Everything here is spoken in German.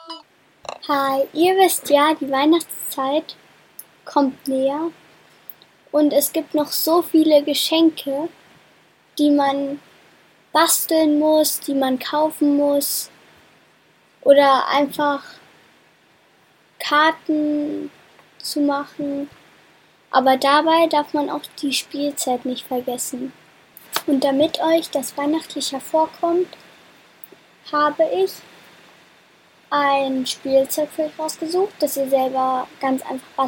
Hi, ihr wisst ja, die Weihnachtszeit kommt näher und es gibt noch so viele Geschenke, die man basteln muss, die man kaufen muss oder einfach Karten zu machen. Aber dabei darf man auch die Spielzeit nicht vergessen. Und damit euch das weihnachtlich hervorkommt, habe ich ein Spielzeug für euch rausgesucht, das ihr selber ganz einfach